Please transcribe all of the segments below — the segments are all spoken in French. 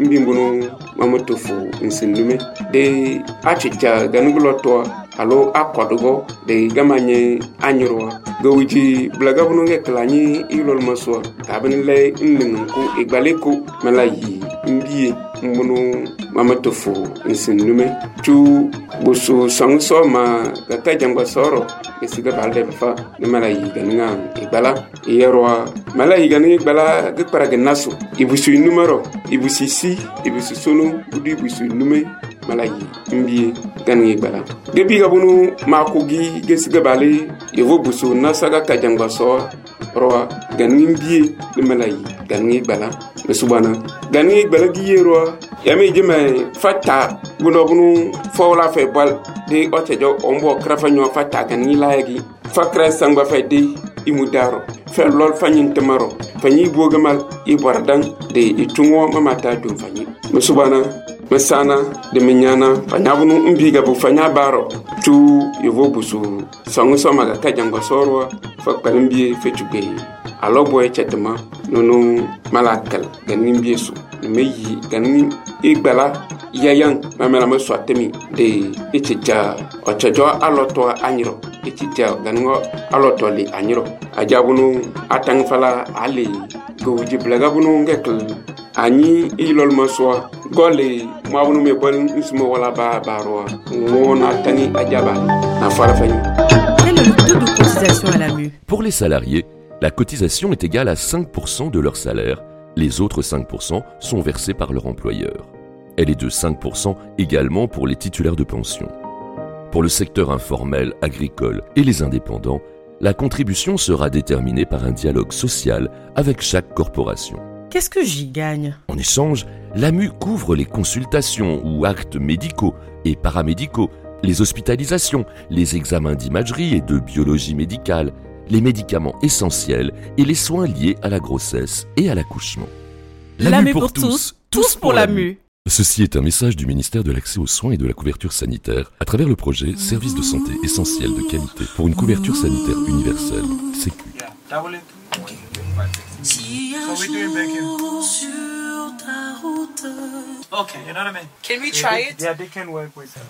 mbimbono mamotofu nsindume de achicha ganugloto alo akodogo de gamanye anyurwa gawuji blagabunu ngeklani ilol maswa kabinle nningu igbaleko malayi mbiye mbono mamotofu nsindume chu busu sangso ma kakajangwa soro esiga balde fa ne malayi ganinga igbala yerwa malayi ganinga igbala gakpara gnaso ibusu numero ibusu si ibusu sono budu ibusu nume malayi mbiye ganinga igbala gebi gabunu makugi gesiga bale yevo busu nasaga kajangwa soro roa ganinga mbiye ne malayi ganinga igbala mesubana ganinga igbala giyerwa yami jeme fata bunu fawla fe bal de otejo ombo krafa nyo fata ganinga layagi fakra sangba fe de imudaro fe lol fanyin temaro fanyi bogamal ibardan de itungo mamata dum fanyi mesubana mesana de menyana fanyabunu mbiga bu fanya baro tu yevo busu sangu somaga kajango sorwa fakpalimbi fe tugbe alobo echetema nono malakal ganin su meyi ganin igbala yayan mamela maswatemi de ichija ochajo aloto anyiro ichija ganingo aloto li anyiro ajabunu atangfala ali gowji blagabunu ngekl ani ilol maswa gole mabunu me bon ismo wala baro wona tani ajaba na farafani. Quel est le taux de cotisation à la MU? Pour les salariés, la cotisation est égale à 5% de leur salaire. Les autres 5% sont versés par leur employeur. Elle est de 5% également pour les titulaires de pension. Pour le secteur informel, agricole et les indépendants, la contribution sera déterminée par un dialogue social avec chaque corporation. Qu'est-ce que j'y gagne? En échange, l'AMU couvre les consultations ou actes médicaux et paramédicaux, les hospitalisations, les examens d'imagerie et de biologie médicale, les médicaments essentiels et les soins liés à la grossesse et à l'accouchement. L'AMU pour tous, tous pour l'AMU. Ceci est un message du ministère de l'Accès aux soins et de la couverture sanitaire à travers le projet Services de santé essentiels de qualité pour une couverture sanitaire universelle, Sécu. Okay, you know what I mean? Can we try it? Yeah, they can work with that.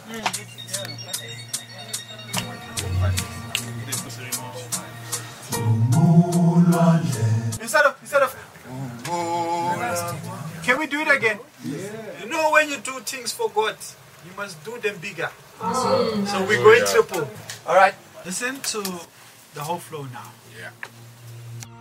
Instead of can we do it again? Yeah. You know when you do things for God, you must do them bigger. So we're going triple. All right. Listen to the whole flow now. Yeah.